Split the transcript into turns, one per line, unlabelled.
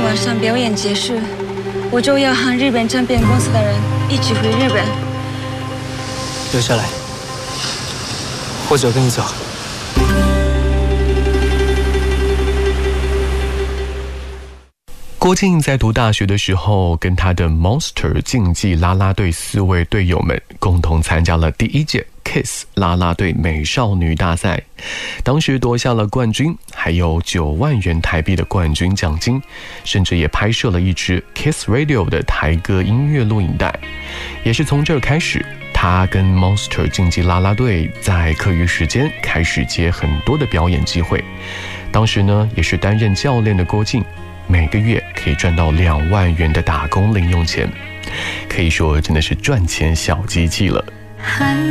晚上表演结束，我就要和日本唱片公司的人一起回日本。
留下来，或者跟你走。
郭靖在读大学的时候，跟他的 Monster 竞技啦啦队4位队友们共同参加了第1届 Kiss 啦啦队美少女大赛，当时夺下了冠军，还有9万元台币的冠军奖金，甚至也拍摄了一支 Kiss Radio 的台歌音乐录影带。也是从这儿开始，他跟 Monster 竞技啦啦队在课余时间开始接很多的表演机会。当时呢，也是担任教练的郭靖，每个月可以赚到2万元的打工零用钱，可以说真的是赚钱小机器了。